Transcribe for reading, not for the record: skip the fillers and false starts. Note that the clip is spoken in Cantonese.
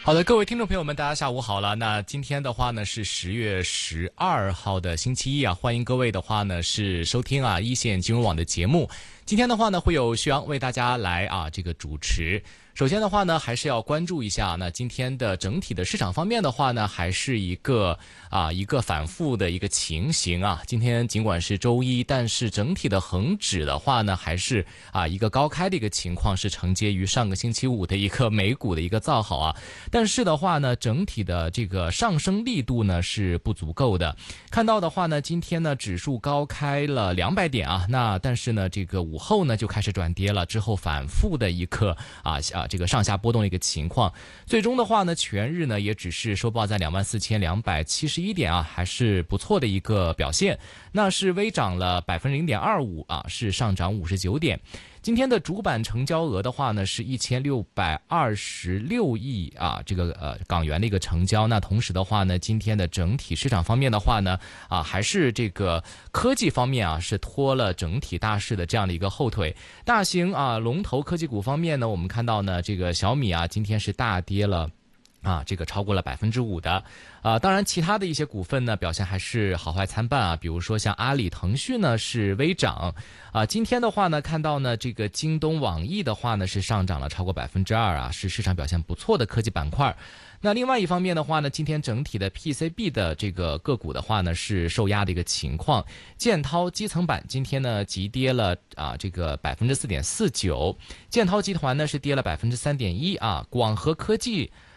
好的，各位听众朋友们，大家下午好了。那今天的话呢是10月12号的星期一啊，欢迎各位的话呢是收听一线金融网的节目。今天的话呢会有徐阳为大家来这个主持。首先的话呢，还是要关注一下，那今天的整体的市场方面的话呢，还是一个反复的一个情形啊。今天尽管是周一，但是整体的恒指的话呢，还是一个高开的一个情况，是承接于上个星期五的一个美股的一个造好啊。但是的话呢，整体的这个上升力度呢是不足够的。看到的话呢，今天呢指数高开了200点啊，那但是呢这个午后呢就开始转跌了，之后反复的一个这个上下波动的一个情况，最终的话呢，全日呢也只是收报在24,271点啊，还是不错的一个表现。那是微涨了0.25%啊，是上涨59点。今天的主板成交额的话呢是1626亿这个港元的一个成交。那同时的话呢，今天的整体市场方面的话呢还是这个科技方面是拖了整体大势的这样的一个后腿。大型龙头科技股方面呢，我们看到呢这个小米今天是大跌了这个超过了5%的。当然其他的一些股份呢表现还是好坏参半比如说像阿里、腾讯呢是微涨今天的话呢看到呢这个京东、网易的话呢是上涨了超过2%是市场表现不错的科技板块。那另外一方面的话呢，今天整体的 PCB 的这个个股的话呢是受压的一个情况。建滔基层板今天呢急跌了这个4.49%，建滔集团呢是跌了3.1%广和科技